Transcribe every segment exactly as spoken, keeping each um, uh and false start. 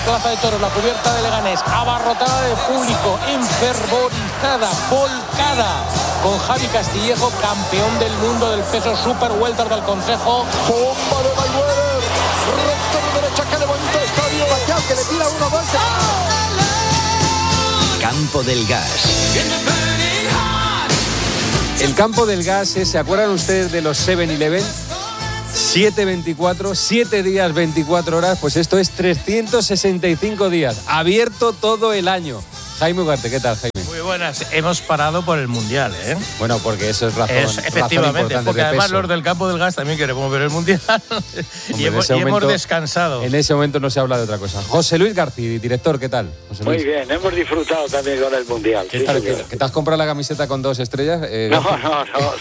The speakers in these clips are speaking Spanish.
Plaza de Toros, la cubierta de Leganés, abarrotada de público, enfervorizada, volcada, con Javi Castillejo, campeón del mundo del peso super welter del Consejo. Bomba de Mayweather, recta de derecha que levanta estadio, Pacquiao que le tira uno, dos. Campo del Gas. El Campo del Gas, ¿eh? ¿Se acuerdan ustedes de los seven eleven? siete veinticuatro, siete días, veinticuatro horas, pues esto es trescientos sesenta y cinco días, abierto todo el año. Jaime Ugarte, ¿qué tal, Jaime? Muy buenas, hemos parado por el Mundial, ¿eh? Bueno, porque eso es razón, es, efectivamente, razón porque de además peso. los del Campo del Gas también queremos ver el Mundial. Hombre, y hemos, y momento, hemos descansado. En ese momento no se habla de otra cosa. José Luis García, director, ¿qué tal? José Luis. Muy bien, hemos disfrutado también con el Mundial. ¿Qué sí, tal? señor. ¿Que, que te has comprado la camiseta con dos estrellas? Eh, no, no, no, no.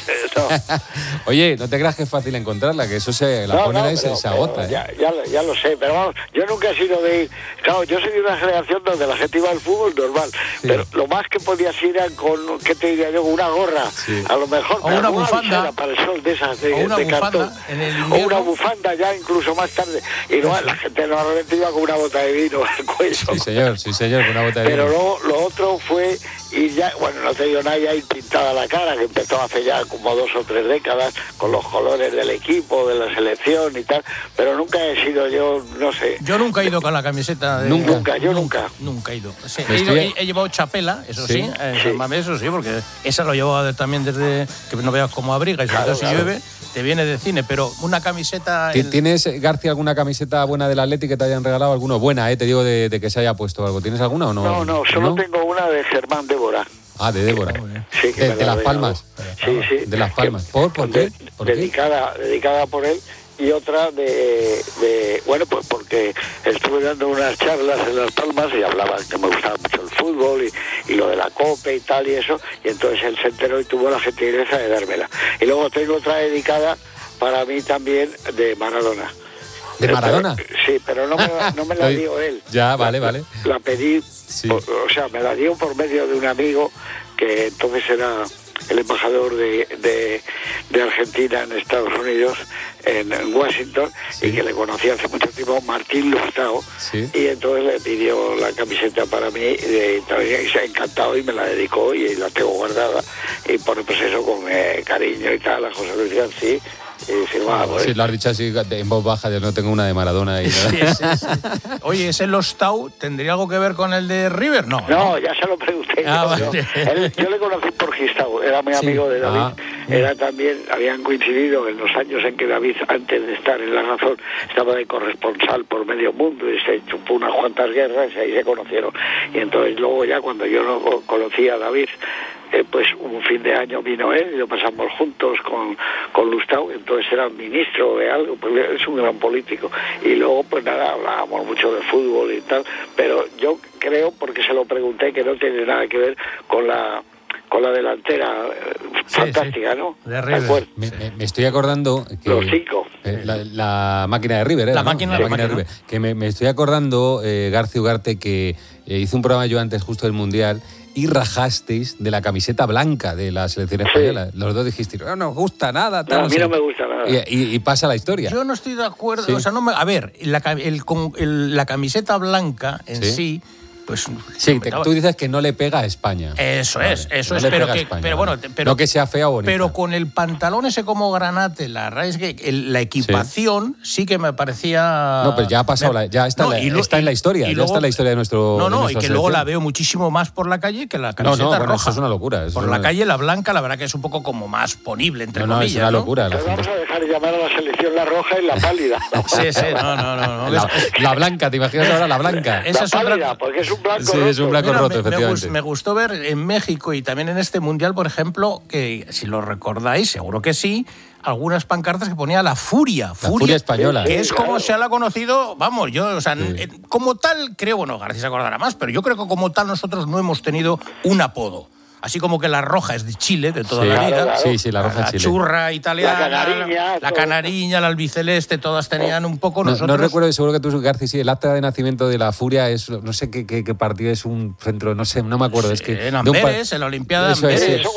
Oye, no te creas que es fácil encontrarla, que eso se la no, ponen no, ahí y pero, se agota. Ya, ¿eh? ya, ya lo sé, pero vamos, yo nunca he sido de ir. Claro, yo soy de una generación donde la gente iba al fútbol normal, Sí. pero lo más que podías ir era con, ¿qué te diría yo? Con una gorra, Sí. a lo mejor. O una bufanda. Para el sol de esas de, O una de bufanda cartón. en el O invierno. una bufanda ya incluso más tarde. Y no, la gente normalmente iba con una bota de vino al cuello. Sí, señor, sí, señor, con una bota de Pero vino. luego lo otro fue ir ya, bueno, no te digo nada, ya ir pintada la cara, que empezó hace ya como dos o tres décadas, con los colores del equipo, de la selección y tal, pero nunca he sido yo, no sé. Yo nunca he ido con la camiseta de... Nunca. Nunca, yo nunca. Nunca he ido. Sí, Me he, ido estoy- he, he llevado chapela, eso sí, Sí. eh, Sí. San Mamés, eso sí, porque esa lo llevaba de- también desde que no veas cómo abriga y sobre Claro, todo si claro. llueve, te viene de cine, pero una camiseta... ¿Ti- el- ¿Tienes, García, alguna camiseta buena del Atleti que te hayan regalado? ¿Alguno? Buena, eh, te digo, de, de que se haya puesto algo. ¿Tienes alguna o no? No, no, solo tengo una de Germán Débora. Ah, de Débora. Sí, que De, me de la Las regaló. Palmas. Sí, sí. De Las Palmas. Que- ¿Por? ¿Por de- qué? ¿Por qué? dedicada, dedicada por él. Y otra de, de, bueno, pues porque estuve dando unas charlas en Las Palmas y hablaban que me gustaba mucho el fútbol y, y lo de la Copa y tal y eso, y entonces él se enteró y tuvo la gentileza de dármela. Y luego tengo otra dedicada para mí también de Maradona. ¿De Maradona? Pero, sí, pero no me, no me la dio él. Ya, vale, La- vale. La pedí, Sí. o, o sea, me la dio por medio de un amigo que entonces era el embajador de, de, de Argentina en Estados Unidos, en, en Washington, Sí. y que le conocí hace mucho tiempo, Martín Lustau, Sí. y entonces le pidió la camiseta para mí, y, también se ha encantado y me la dedicó y la tengo guardada, y pone pues eso con eh, cariño y tal, a José Luis García, y firmado. Sí, ¿eh? lo has dicho así en voz baja, yo no tengo una de Maradona. Y Sí, sí, sí. Oye, ¿ese Lostau tendría algo que ver con el de River? No. No, ya se lo pregunté. Ah, yo, vale. yo. Él- yo le conocí por Gistau, era muy Sí. amigo de David. Ah. Era también, habían coincidido en los años en que David, antes de estar en La Razón, estaba de corresponsal por medio mundo y se chupó unas cuantas guerras y ahí se conocieron. Y entonces luego ya cuando yo no conocía a David, eh, pues un fin de año vino él y lo pasamos juntos con, con Lustau, entonces era ministro de algo, pues es un gran político. Y luego pues nada, hablábamos mucho de fútbol y tal, pero yo creo, porque se lo pregunté, que no tiene nada que ver con la con la delantera eh, Sí, fantástica, sí. ¿no? De River. ¿De acuerdo? Me, me- me estoy acordando que Los cinco. eh, la, la máquina de River, ¿eh? La ¿no? máquina, la la máquina de máquina. River. Que me, me estoy acordando, eh, García Ugarte, que eh, hizo un programa yo antes justo del Mundial y rajasteis de la camiseta blanca de la selección española. Los dos dijisteis, no nos gusta nada. Tal, No, a mí sé". no me gusta nada. Y, y- y pasa la historia. Yo no estoy de acuerdo. Sí. O sea, no me, a ver, la, ca- el, con- el- la camiseta blanca en Sí. sí, pues... Sí, te- tú dices que no le pega a España. Eso Vale, es, eso no es, le pero pega a que, España, pero vale. bueno, te- pero, no que sea fea o bonita. pero con el pantalón ese como granate, la verdad es que el- la equipación sí. que me parecía... No, pero ya ha pasado, la- ya está, No, la- y lo- está en la historia, y ya luego- está en la historia de nuestro No, de no, y nuestra que luego la selección. veo muchísimo más por la calle que la No, camiseta no, bueno, roja. eso es una locura. eso Por es la una- calle la blanca, la verdad que es un poco como más ponible, entre No, no, es comillas. una ¿no? locura. La, Pero gente- vamos a dejar de llamar a la selección la roja y la pálida. Sí, sí, no, no, no. no. la, la blanca, ¿te imaginas ahora la blanca? Esa La es otra- pálida, porque es un blanco Sí, es un roto. blanco Mira, roto, me, me efectivamente. gust- me gustó ver en México y también en este Mundial, por ejemplo, que si lo recordáis, seguro que sí, algunas pancartas que ponía la furia. Furia, furia española. Que Sí, es como claro. se la ha conocido, vamos, yo, o sea, Sí. eh, como tal, creo, bueno, García se acordará más, pero yo creo que como tal nosotros no hemos tenido un apodo. Así como que la roja es de Chile, de toda Sí, la claro, vida. claro. Sí, sí, la roja La Chile. churra italiana, La canariña, la todo. canariña, la albiceleste, todas tenían un poco No, nosotros... no recuerdo, seguro que tú, García, sí, el acta de nacimiento de la Furia es, no sé qué, qué, qué partido es un centro, no sé, no me acuerdo. es que en de un pa- Amberes, en la Olimpiada de Eso es, Amberes. Sí, eso fue justo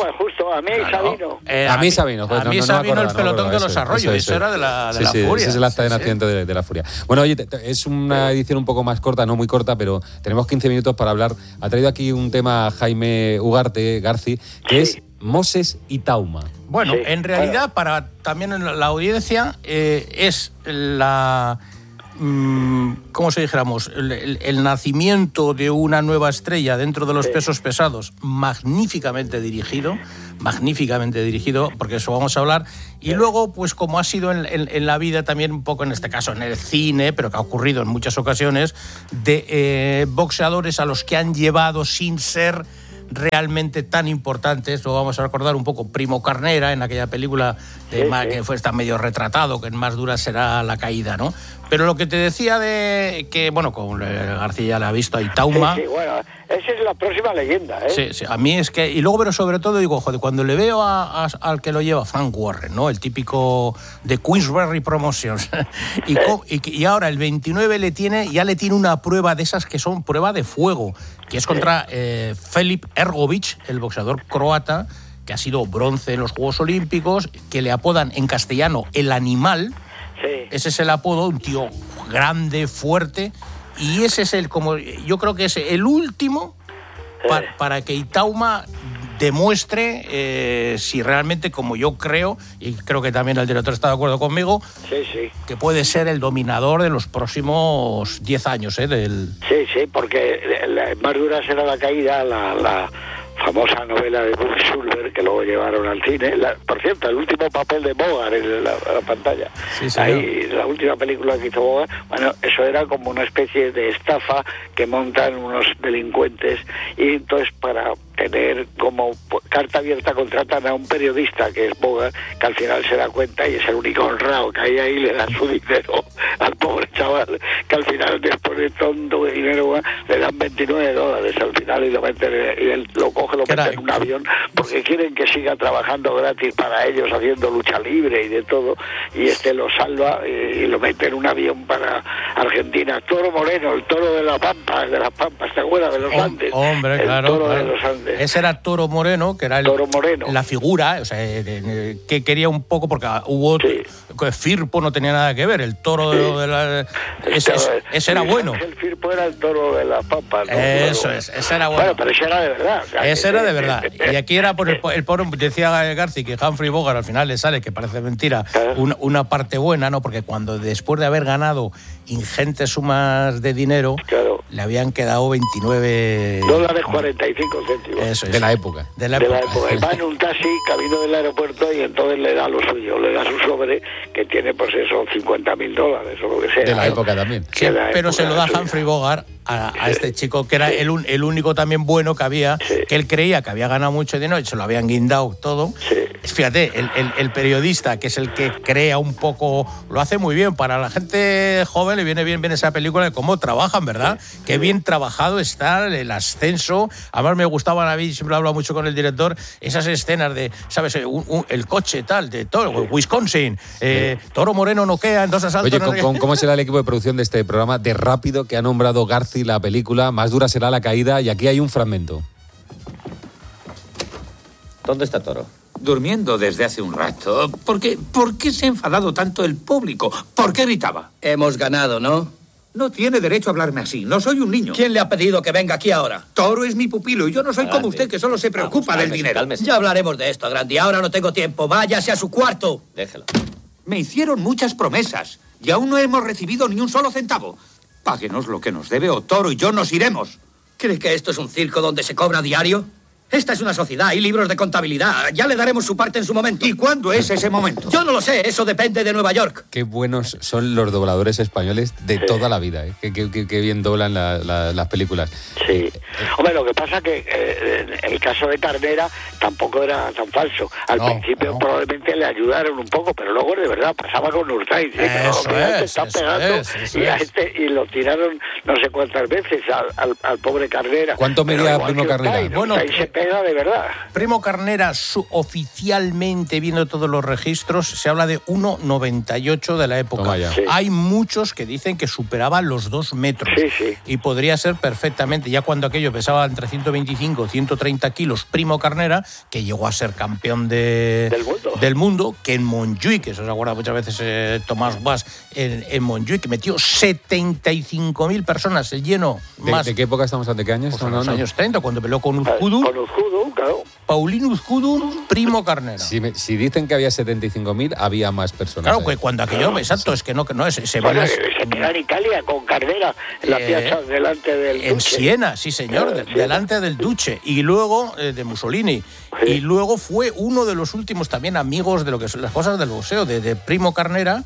Sabino, a mí Claro. Sabino. Eh, a mí Sabino, joder, a no- mí no me Sabino acordaba, el no me pelotón acordaba, de los eso, arroyos, eso, eso, eso. era de la, de Sí, la sí, furia. ese es el acta de Sí, sí. nacimiento de, de la furia. Bueno, oye, te- te- es una edición un poco más corta, no muy corta, pero tenemos quince minutos para hablar. Ha traído aquí un tema Jaime Ugarte, Garci, que Sí. es Moses y Tauma. Bueno, Sí, en realidad, bueno. para también la la audiencia, eh, es la. mm, ¿Cómo se dijéramos? El, el- el nacimiento de una nueva estrella dentro de los Sí. pesos pesados, magníficamente dirigido, magníficamente dirigido, porque eso vamos a hablar. Y luego, pues como ha sido en, en- en la vida también, un poco en este caso en el cine, pero que ha ocurrido en muchas ocasiones, de eh, boxeadores a los que han llevado sin ser realmente tan importantes. Lo vamos a recordar un poco Primo Carnera en aquella película de Sí, Ma- sí. que fue está medio retratado, que en Más dura será la caída, ¿no? Pero lo que te decía de que, bueno, con eh, García la ha visto ahí, Tauma. Sí, sí, bueno, esa es la próxima leyenda, ¿eh? Sí, sí, a mí es que... Y luego, pero sobre todo, digo, joder, cuando le veo a- a- al que lo lleva, Frank Warren, ¿no? El típico de Queensberry Promotions. y, co- y, y ahora el veintinueve le tiene, ya le tiene una prueba de esas que son prueba de fuego, que es contra eh, Filip Ergovic, el boxeador croata, que ha sido bronce en los Juegos Olímpicos, que le apodan en castellano el animal. Sí. Ese es el apodo, un tío grande, fuerte, y ese es el, como yo creo que es el último pa- para que Itauma demuestre eh, si realmente, como yo creo, y creo que también el director está de acuerdo conmigo, Sí, sí. que puede ser el dominador de los próximos diez años, ¿eh? Del... Sí, sí, porque la, Más dura será la caída, la, la famosa novela de Buck Schulberg, que luego llevaron al cine. La- por cierto, el último papel de Bogart en la, la pantalla. Sí, señor. Ahí, la última película que hizo Bogart, bueno, eso era como una especie de estafa que montan unos delincuentes, y entonces para tener como carta abierta contratan a un periodista que es Bogart, que al final se da cuenta y es el único honrado que hay ahí, le da su dinero al pobre chaval, que al final después de tonto de dinero le dan veintinueve dólares al final, y lo meten en- y él lo coge, lo ¿Qué mete era? en un avión porque quieren que siga trabajando gratis para ellos, haciendo lucha libre y de todo, y este lo salva y, y lo mete en un avión para Argentina. Toro Moreno, el toro de la Pampa, de las Pampas, ¿te acuerdas? De los Hom- Andes. Hombre, el claro, toro claro. de los Andes. Ese era Toro Moreno, que era el, Toro Moreno. la figura, o sea, eh, eh, que quería un poco, porque hubo Sí. que Firpo no tenía nada que ver, el toro de, de la, ese, ese- ese era Luis bueno. Ángel Firpo era el toro de la Pampa, ¿no? Eso Claro. es, ese era bueno. Bueno, pero ese era de verdad. o sea, Ese que- era de verdad. Y aquí era por el, el pobre, decía Garci que Humphrey Bogart al final le sale, que parece mentira, Claro. una, una parte buena, ¿no? Porque cuando después de haber ganado ingentes sumas de dinero, Claro. le habían quedado veintinueve Dólares cuarenta y cinco céntimos. Eso es. De la época. De la de época. la época. Y va en un taxi camino del aeropuerto y entonces le da lo suyo, le da su sobre que tiene pues eso, cincuenta mil dólares o lo que sea. De la ¿no? época también. Sí, de la pero época se lo da suya. Humphrey Bogart a, a este chico, que era el, un- el único también bueno que había, Sí. que él creía que había ganado mucho dinero y se lo habían guindado todo. Sí. Fíjate, el, el- el periodista, que es el que crea un poco, lo hace muy bien. Para la gente joven le viene bien, bien esa película de cómo trabajan, ¿verdad? Qué bien trabajado está el ascenso. Además me gustaban a mí, siempre hablo mucho con el director, esas escenas de, ¿sabes? Un- un- el coche tal, de Toro, Wisconsin, eh, Toro Moreno noquea, entonces asalto. Oye, no ¿cómo, sé qué. cómo- cómo será el equipo de producción de este programa de Rápido que ha nombrado Garci la película? Más dura será la caída, y aquí hay un fragmento. ¿Dónde está Toro? Durmiendo desde hace un rato. ¿Por qué, ¿Por qué se ha enfadado tanto el público? ¿Por qué gritaba? Hemos ganado, ¿no? No tiene derecho a hablarme así. No soy un niño. ¿Quién le ha pedido que venga aquí ahora? Toro es mi pupilo y yo no soy como Grande. usted, que solo se preocupa Vamos, del cálmese, dinero. cálmese. Ya hablaremos de esto, Grandi. Ahora no tengo tiempo. Váyase a su cuarto. Déjelo. Me hicieron muchas promesas y aún no hemos recibido ni un solo centavo. Páguenos lo que nos debe o Toro y yo nos iremos. ¿Cree que esto es un circo donde se cobra diario? Esta es una sociedad, hay libros de contabilidad. Ya le daremos su parte en su momento. ¿Y cuándo es ese momento? Yo no lo sé, eso depende de Nueva York. Qué buenos son los dobladores españoles de toda la vida, ¿eh? Qué, qué- qué- qué bien doblan la- la- las películas. Sí. Hombre, lo que pasa que eh, en el caso de Carnera tampoco era tan falso. Al No, principio no. probablemente le ayudaron un poco, pero luego de verdad pasaba con Urtaiz. ¿sí? Pero Eso mira, te es, están eso pegando es, eso y, a es. este, y lo tiraron no sé cuántas veces al, al, al pobre Carnera. ¿Cuánto Pero medía igual Primo que Carnera? Urtaiz, Bueno, Urtaiz se pega de verdad. Primo Carnera, su- oficialmente, viendo todos los registros, se habla de uno noventa y ocho de la época. Toma ya. Sí. Hay muchos que dicen que superaban los dos metros. Sí, sí. Y podría ser perfectamente, ya cuando aquello pesaba entre ciento veinticinco y ciento treinta kilos, Primo Carnera, que llegó a ser campeón de, del, mundo. del mundo, que en Montjuic, que eso se acuerda muchas veces eh, Tomás Guas, en, en Montjuic, que metió setenta y cinco mil personas, el lleno ¿De, más. ¿De qué época estamos? ¿De qué años? Pues en los años treinta, cuando peleó con Uzcudu. Con Uzcudu, claro. Paulino Uzcudu, Primo Carnera. Si, me, si dicen que había setenta y cinco mil, había más personas. Claro, ahí. que cuando aquello, claro, exacto, sí. Es que no, que no, se, se bueno, van las... Se queda en Italia con Carnera, en la eh, piazza delante del Duce. En Siena, sí señor, claro, de, delante del Duce. Y luego eh, de Mussolini. Sí. Y luego fue uno de los últimos también amigos de lo que son las cosas del boxeo, de, de Primo Carnera,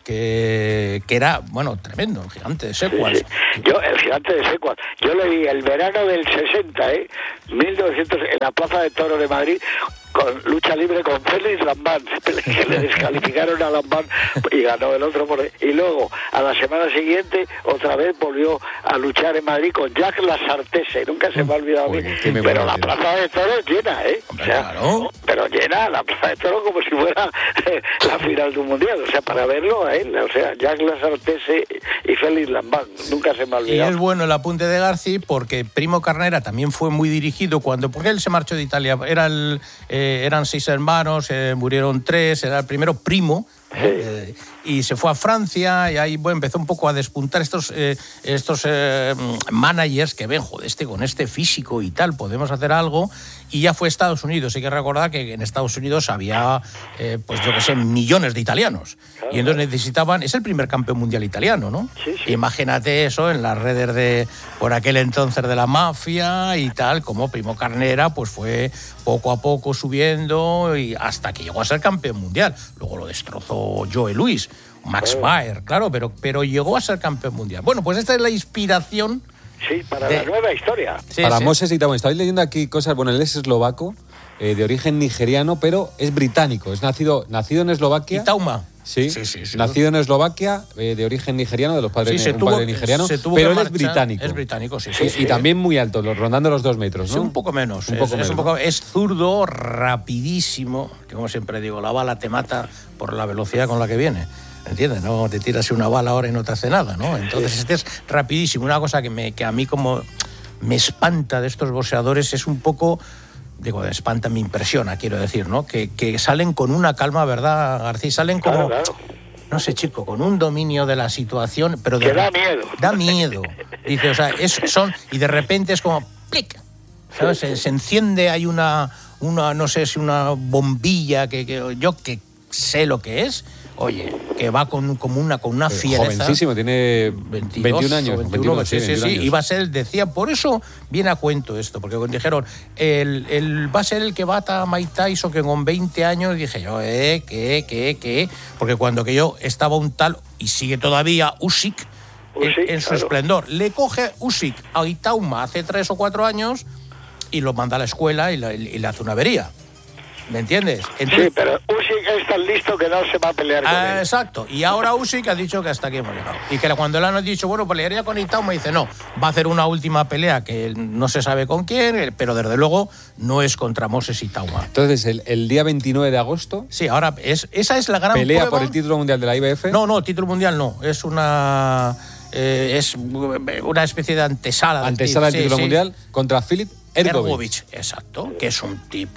que, que era, bueno, tremendo, el gigante de Sequas. Sí, sí. Yo, el gigante de Sequas, yo le vi el verano del sesenta, ¿eh? mil novecientos, en la Plaza de Toros de Madrid, con lucha libre con Félix Lambán, que le descalificaron a Lambán y ganó el otro por ahí. Y luego, a la semana siguiente, otra vez volvió a luchar en Madrid con Jacques Lasartese, nunca se me ha olvidado a mí, pero la Plaza de Toros llena, ¿eh? O sea, claro. Pero llena la Plaza de Toros como si fuera la final de un mundial, o sea, para verlo a él, o sea, Jacques Lasartese y Félix Lambán, nunca se me ha olvidado. Y es bueno el apunte de Garci, porque Primo Carnera también fue muy dirigido cuando, porque él se marchó de Italia, era el... Eh, eran seis hermanos, eh, murieron tres, era el primero Primo, eh, sí. Y se fue a Francia y ahí bueno, empezó un poco a despuntar estos, eh, estos eh, managers que ven, joder, este, con este físico y tal, podemos hacer algo, y ya fue a Estados Unidos. Hay que recordar que en Estados Unidos había, eh, pues yo qué sé, millones de italianos, claro, y entonces necesitaban, es el primer campeón mundial italiano, ¿no? Sí, sí. Imagínate eso en las redes de, por aquel entonces de la mafia y tal, como Primo Carnera, pues fue poco a poco subiendo y hasta que llegó a ser campeón mundial. Luego lo destrozó Joe Louis, Max oh. Baer, claro, pero, pero llegó a ser campeón mundial. Bueno, pues esta es la inspiración. Sí, para de... la nueva historia. Sí, para sí. Moses y Tauma. Estáis leyendo aquí cosas, bueno, él es eslovaco, eh, de origen nigeriano, pero es británico. Es nacido, nacido en Eslovaquia. ¿Y Tauma? Sí, sí, sí, sí, nacido en Eslovaquia, eh, de origen nigeriano, de los padres sí, un tuvo, padre nigeriano, pero él es británico. Es británico, sí. sí, sí y sí. también muy alto, rondando los dos metros, ¿no? Sí, un poco menos. Un es, poco es, menos. Un poco, es zurdo, rapidísimo, que como siempre digo, la bala te mata por la velocidad con la que viene. ¿Entiendes? No te tiras una bala ahora y no te hace nada, ¿no? Entonces este es rapidísimo. Una cosa que, me, que a mí como me espanta de estos boxeadores es un poco... Digo, espanta, me impresiona, quiero decir, ¿no? Que, que salen con una calma, ¿verdad, García? Salen como... Claro, claro. No sé, chico, con un dominio de la situación, pero... De que da miedo. Da miedo. Dice, o sea, es, son... Y de repente es como... ¡Plic! ¿Sabes? Se, se enciende, hay una, una... No sé, si una bombilla que, que yo que sé lo que es... Oye, que va con, como una, con una fiereza. Jovencísimo, tiene veintidós, veintiún años. veintiuno, veintiuno, sí, sí, sí, años. Y va a ser, decía, por eso viene a cuento esto, porque cuando dijeron, el, el, va a ser el que bata a Mike Tyson, que con veinte años, dije yo, eh, ¿qué, qué, qué? Porque cuando que yo estaba un tal, y sigue todavía, Usyk, Usyk en, en su claro. esplendor, le coge Usyk a Itauma hace tres o cuatro años y lo manda a la escuela y, la, y le hace una avería. ¿Me entiendes? Entonces, sí, pero Usyk es tan listo que no se va a pelear con ah, él. Exacto. Y ahora Usyk ha dicho que hasta aquí hemos llegado. Y que cuando le han dicho, bueno, pelearía con Itauma, dice, no, va a hacer una última pelea que no se sabe con quién, pero desde luego no es contra Moses Itauma. Entonces, el, el día veintinueve de agosto... Sí, ahora, es, esa es la gran ¿Pelea prueba. por el título mundial de la I B F? No, no, título mundial no. Es una... Eh, es una especie de antesala. Antesala del, del título sí, mundial sí. contra Filip Hrgović. Exacto, que es un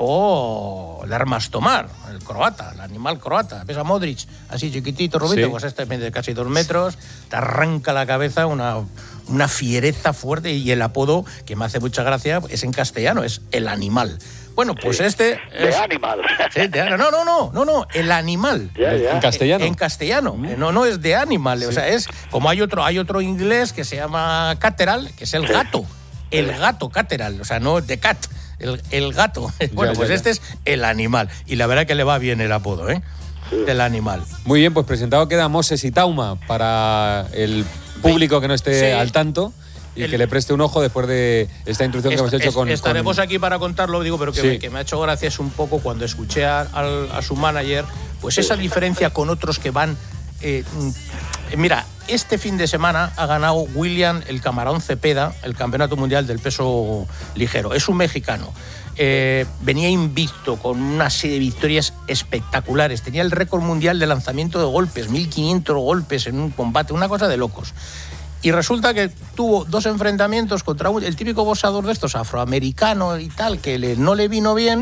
tipo de armas tomar, el croata, el animal croata. Ves a Modric, así chiquitito, rubito, sí. Pues este mide casi dos metros, te arranca la cabeza una, una fiereza fuerte, y el apodo, que me hace mucha gracia, es en castellano, es el animal. Bueno, pues sí. este... De es, animal. Sí, de, no, no, no, no, no, el animal. Ya, ya. En castellano. En, en castellano, mm. no, no es de animal, sí. O sea, es como hay otro, hay otro inglés que se llama Cateral, que es el sí. gato. El gato Cateral, o sea, no de cat, el, el gato. Bueno, ya, pues ya, este ya. es el animal. Y la verdad que le va bien el apodo, ¿eh? Sí. Del animal. Muy bien, pues presentado queda Moses Itauma para el público que no esté sí. al tanto y el, que le preste un ojo después de esta introducción esta, que hemos hecho con... Estaremos con... aquí para contarlo, digo, pero que, sí. me, que me ha hecho gracia es un poco cuando escuché a, a, a su manager, pues esa diferencia con otros que van... Eh, mira, este fin de semana ha ganado William el Camarón Cepeda el campeonato mundial del peso ligero. Es un mexicano. Eh, venía invicto con una serie de victorias espectaculares. Tenía el récord mundial de lanzamiento de golpes, mil quinientos golpes en un combate, una cosa de locos. Y resulta que tuvo dos enfrentamientos contra un, el típico boxeador de estos, afroamericano y tal, que le, no le vino bien.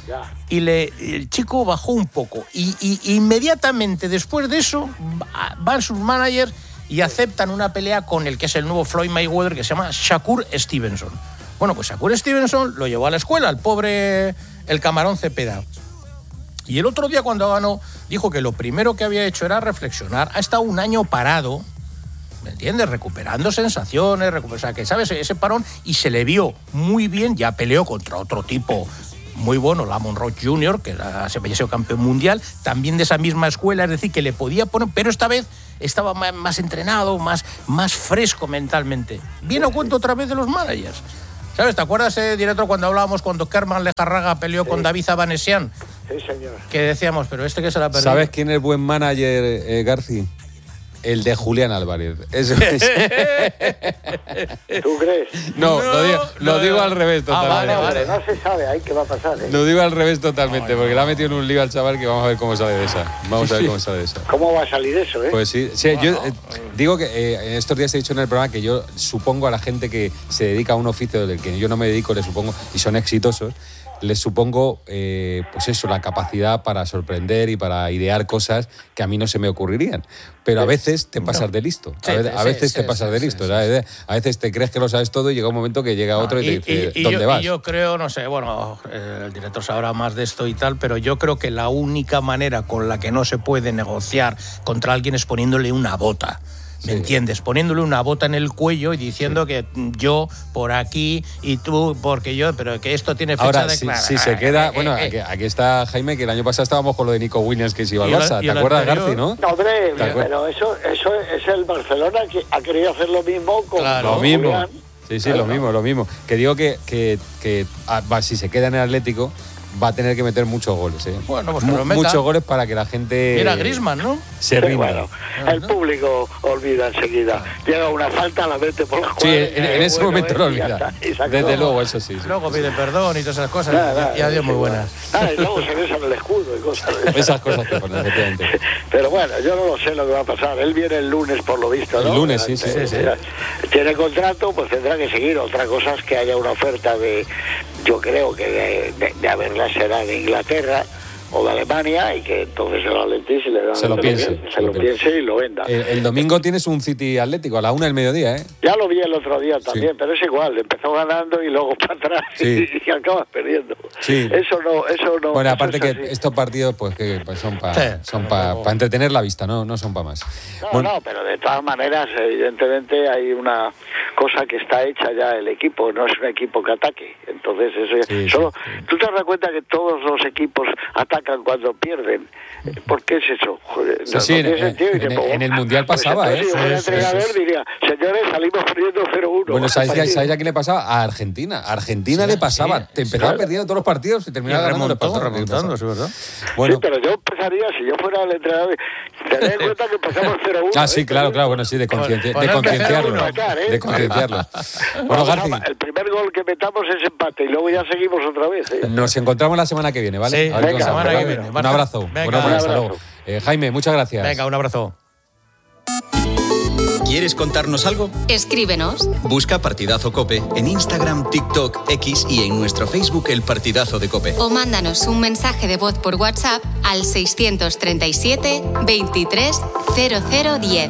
Ya. Y le, el chico bajó un poco. Y, y inmediatamente después de eso van sus managers y aceptan una pelea con el que es el nuevo Floyd Mayweather, que se llama Shakur Stevenson. Bueno, pues Shakur Stevenson lo llevó a la escuela, el pobre, el camarón Cepeda. Y el otro día cuando ganó, dijo que lo primero que había hecho era reflexionar. Ha estado un año parado, ¿me entiendes? Recuperando sensaciones, recuper... o sea, que, ¿sabes? Ese parón, y se le vio muy bien, ya peleó contra otro tipo muy bueno, Lamont Roach junior, que era, se había sido campeón mundial, también de esa misma escuela, es decir, que le podía poner, pero esta vez estaba más, más entrenado, más, más fresco mentalmente. Viene a cuento otra vez de los managers. ¿Sabes? ¿Te acuerdas, eh, director, cuando hablábamos cuando Kerman Lejarraga peleó sí. con David Abanesian? Sí, señor. Que decíamos, pero este que se la perdió. ¿Sabes quién es buen manager, eh, Garci? El de Julián Álvarez. Eso es. ¿Tú crees? No, no lo digo, lo no, digo no. al revés totalmente. Ah, vale, vale. No se sabe ahí qué va a pasar, ¿eh? Lo digo al revés totalmente, porque le ha metido en un lío al chaval que vamos a ver cómo sale de esa. Vamos a ver cómo sale de esa. ¿Cómo va a salir eso, eh? Pues sí, sí yo eh, digo que eh, en estos días he dicho en el programa que yo supongo a la gente que se dedica a un oficio del que yo no me dedico, le supongo, y son exitosos, les supongo, eh, pues eso, la capacidad para sorprender y para idear cosas que a mí no se me ocurrirían. Pero a veces te pasas de listo. A veces, a veces te pasas de listo. A veces te crees que lo sabes todo y llega un momento que llega otro y, y te dice, y, y ¿dónde yo, vas? Y yo creo, no sé, bueno, el director sabrá más de esto y tal, pero yo creo que la única manera con la que no se puede negociar contra alguien es poniéndole una bota. ¿Me sí. entiendes? Poniéndole una bota en el cuello y diciendo sí. que yo por aquí y tú porque yo, pero que esto tiene fecha Ahora, de... si, si se queda... Bueno, aquí, aquí está Jaime, que el año pasado estábamos con lo de Nico Williams, que se iba al Barça. ¿Te acuerdas, Garci, no? No, hombre, pero eso, eso es el Barcelona que ha querido hacer lo mismo con... Claro. Lo mismo. Julián. Sí, sí, claro. lo mismo, lo mismo. Que digo que, que, que ah, si se queda en el Atlético... va a tener que meter muchos goles, ¿eh? Bueno, pues M- muchos goles para que la gente... Mira Griezmann, ¿no? Se rinda. Bueno, el público olvida enseguida. Llega una falta, la mete por la cuadra. Sí, en, en ese bueno, momento eh, lo olvida. Desde luego, eso sí. sí luego sí, pide sí. perdón y todas esas cosas. Nada, nada, y adiós, muy buenas. Nada, y luego se besan el escudo y cosas. Esas cosas que ponen, efectivamente. Pero bueno, yo no lo sé lo que va a pasar. Él viene el lunes, por lo visto, ¿no? El lunes, sí, sí, sí, sí. Tiene contrato, pues tendrá que seguir. Otra cosa es que haya una oferta de... Yo creo que de, de, de haberla será de Inglaterra o de Alemania y que entonces el Atleti se le da se lo piense, bien, se lo piense y lo venda. El, el domingo tienes un City Atlético a la una del mediodía, ¿eh? Ya lo vi el otro día también, sí. pero es igual, empezó ganando y luego para atrás sí. y, y acabas perdiendo. Sí. Eso no, eso no. Bueno, eso aparte es que así. estos partidos pues que pues son para sí, son para pa entretener la vista, no no son para más. No, bueno. no, pero de todas maneras, evidentemente hay una cosa que está hecha ya el equipo, no es un equipo que ataque. Entonces eso ya, sí, solo sí, sí. tú te das cuenta que todos los equipos atacan cuando pierden. ¿Por qué es eso? Joder, sí, no, sí, no en, tiene sentido. en, Y te en, pongo, en el Mundial pues pasaba, entonces, ¿eh? Si yo fuera Sí, entrenador sí, sí. diría, señores, salimos perdiendo cero uno. Bueno, ¿sabes, ¿sabes a quién le pasaba? A Argentina. A Argentina sí, le pasaba. Sí, te empezaba sí. perdiendo todos los partidos y terminaba ganando los partidos. Remontando, sí, ¿verdad? Bueno. Sí, pero yo empezaría, si yo fuera el entrenador, tener en cuenta que empezamos cero uno. Ah, sí, ¿eh? claro, claro. Bueno, sí, de, conciencia, de concienciarlo. Acá, ¿eh? De concienciarlo. Bueno, Garci. El primer gol que metamos es empate y luego ya seguimos otra vez. ¿eh? Nos encontramos la semana que viene, ¿vale? Sí, a ver venga, semana que viene. Un abrazo. Venga, bueno, un hasta luego. Eh, Jaime, muchas gracias. Venga, un abrazo. ¿Quieres contarnos algo? Escríbenos. Busca Partidazo COPE en Instagram, TikTok, X y en nuestro Facebook El Partidazo de COPE. O mándanos un mensaje de voz por WhatsApp al seiscientos treinta y siete, veintitrés, cero cero diez.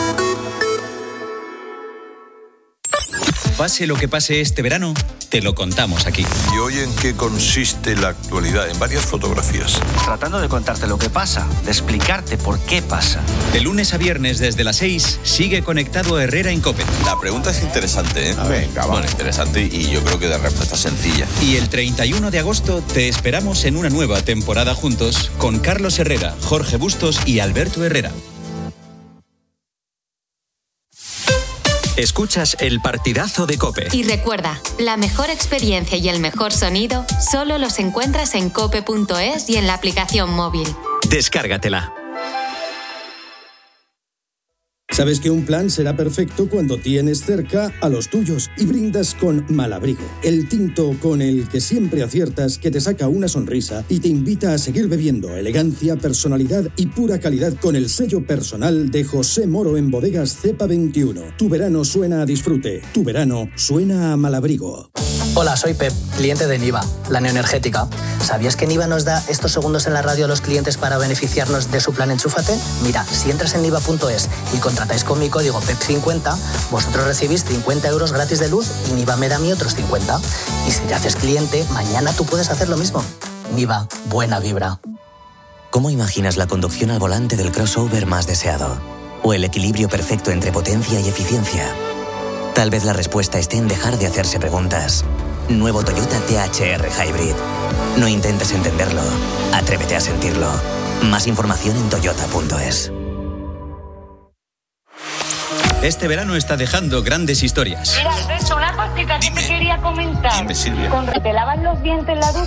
Pase lo que pase este verano, te lo contamos aquí. ¿Y hoy en qué consiste la actualidad? En varias fotografías. Tratando de contarte lo que pasa, de explicarte por qué pasa. De lunes a viernes desde las seis, sigue conectado a Herrera en COPE. La pregunta es interesante, ¿eh? Venga, va. Bueno, interesante y yo creo que de respuesta sencilla. Y el treinta y uno de agosto te esperamos en una nueva temporada juntos con Carlos Herrera, Jorge Bustos y Alberto Herrera. Escuchas El Partidazo de COPE. Y recuerda, la mejor experiencia y el mejor sonido solo los encuentras en cope punto es y en la aplicación móvil. Descárgatela. Sabes que un plan será perfecto cuando tienes cerca a los tuyos y brindas con Malabrigo, el tinto con el que siempre aciertas, que te saca una sonrisa y te invita a seguir bebiendo. Elegancia, personalidad y pura calidad con el sello personal de José Moro en Bodegas Cepa veintiuno. Tu verano suena a disfrute, tu verano suena a Malabrigo. Hola, soy Pep, cliente de Niva, la neoenergética. ¿Sabías que Niva nos da estos segundos en la radio a los clientes para beneficiarnos de su plan Enchúfate? Mira, si entras en niva punto es y contratáis con mi código P E P cincuenta, vosotros recibís cincuenta euros gratis de luz y Niva me da a mí otros cincuenta. Y si te haces cliente, mañana tú puedes hacer lo mismo. Niva, buena vibra. ¿Cómo imaginas la conducción al volante del crossover más deseado? ¿O el equilibrio perfecto entre potencia y eficiencia? Tal vez la respuesta esté en dejar de hacerse preguntas. Nuevo Toyota T H R Hybrid. No intentes entenderlo, atrévete a sentirlo. Más información en toyota punto es. Este verano está dejando grandes historias. Mira, Alberto, una cosita que te quería comentar. Dime, Silvia. Con que te lavas los dientes en la ducha.